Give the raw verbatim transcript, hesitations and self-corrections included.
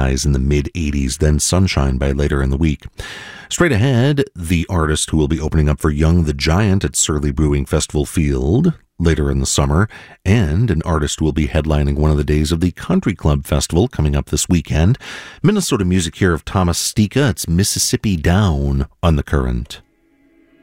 highs in the mid eighties, then sunshine by later in the week. Straight ahead, the artist who will be opening up for Young the Giant at Surly Brewing Festival Field later in the summer, and an artist who will be headlining one of the days of the Country Club Festival coming up this weekend. Minnesota music here of Thomas Stika. It's Mississippi Down on The Current.